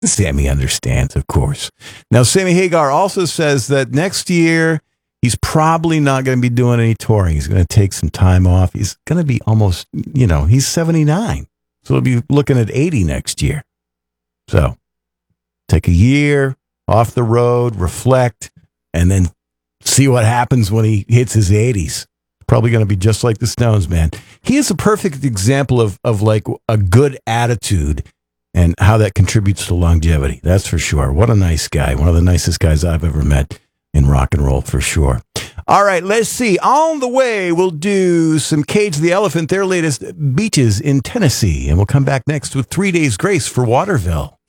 Sammy understands, of course. Now, Sammy Hagar also says that next year he's probably not going to be doing any touring. He's going to take some time off. He's going to be almost, he's 79. So he'll be looking at 80 next year. So take a year off the road, reflect, and then see what happens when he hits his 80s. Probably going to be just like the Stones, man. He is a perfect example of like a good attitude and how that contributes to longevity. That's for sure. What a nice guy. One of the nicest guys I've ever met in rock and roll, for sure. All right, let's see. On the way, we'll do some Cage the Elephant, their latest Beaches in Tennessee. And we'll come back next with 3 Days Grace for Waterville.